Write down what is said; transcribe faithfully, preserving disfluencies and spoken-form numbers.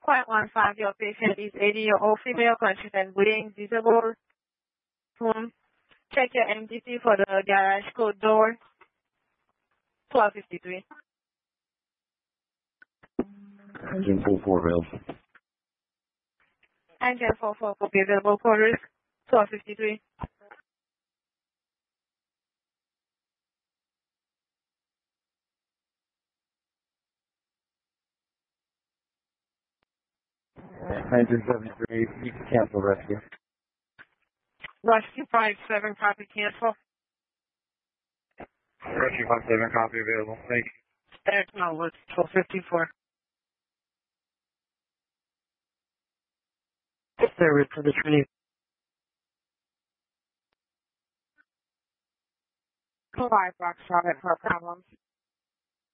point one five, your patient is eighty-year-old female, conscious and bleeding, visible. Room. Check your M D C for the garage code door. twelve fifty-three. Engine four four available. Engine four four will be available quarters. twelve fifty-three. Engine seventy-three, you can cancel rescue. Rescue five seven, copy cancel. Rescue five seven, copy available. Thank you. There's no list, twelve fifty-four. Service to the Trinity. Five box Robert for problems.